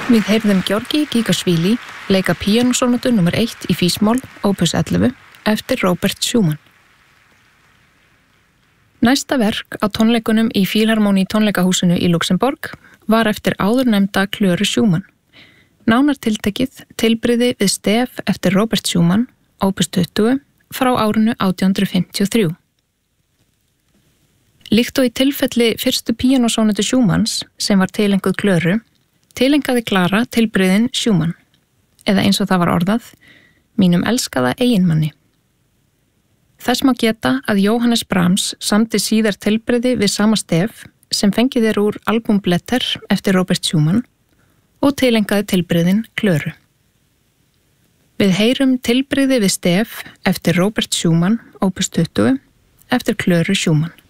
Við heyrðum Georgi Gigasvili leika píanósónatu nr. 1 í físmól, opus 11, eftir Robert Schumann. Næsta verk á tónleikunum í Fílharmóní tónleikahúsinu í Luxemborg var eftir áðurnefnda Klöru Schumann. Nánar tiltekið tilbrigði við stef eftir Robert Schumann, opus 20, frá árinu 1853. Líkt og í tilfelli fyrstu píanósónatu Schumanns, sem var tilenguð Klöru, tilengaði Klara tilbrigðin Schumann, eða eins og það var orðað, mínum elskaða eiginmanni. Þess má geta að Johannes Brahms samdi síðar tilbrigði við sama stef sem fengið úr album Blätter eftir Robert Schumann og tilengaði tilbrigðin Klöru. Við heyrum tilbrigði við stef eftir Robert Schumann, opus 20, eftir Klöru Schumann.